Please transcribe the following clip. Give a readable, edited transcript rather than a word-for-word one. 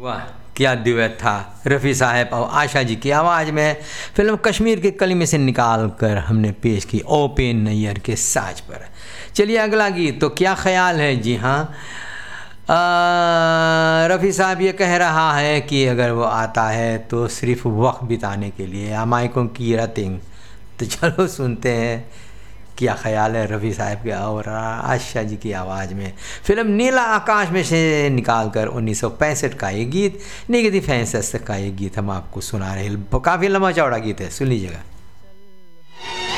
वाह, क्या ड्यूएट था रफ़ी साहब और आशा जी की आवाज़ में। फिल्म कश्मीर के कलीमे से निकाल कर हमने पेश की ओपेन नैयर के साज पर। चलिए अगला गीत, तो क्या ख्याल है। जी हाँ, रफ़ी साहब ये कह रहा है कि अगर वो आता है तो सिर्फ वक्त बिताने के लिए, अमायकों की रतिंग। तो चलो सुनते हैं क्या ख्याल है रफ़ी साहब के और आशा जी की आवाज़ में। फिल्म नीला आकाश में से निकाल कर 1965 का ये गीत, निगेटिव फैंस का ये गीत हम आपको सुना रहे हैं। काफ़ी लंबा चौड़ा गीत है, सुन लीजिएगा।